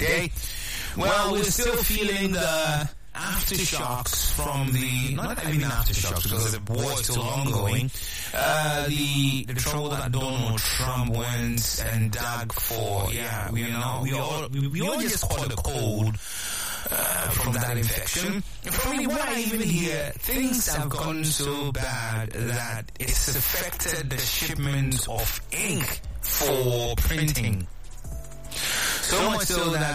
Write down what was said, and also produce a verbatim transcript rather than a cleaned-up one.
okay? Well, we're still feeling the aftershocks from the, not even aftershocks because the war is still ongoing, uh, the, the trouble that Donald Trump went and dug for, yeah, we know, we all, we, we all just caught a cold, uh, from that infection. And from what I even hear, things have gotten so bad that it's affected the shipment of ink for printing. So much so that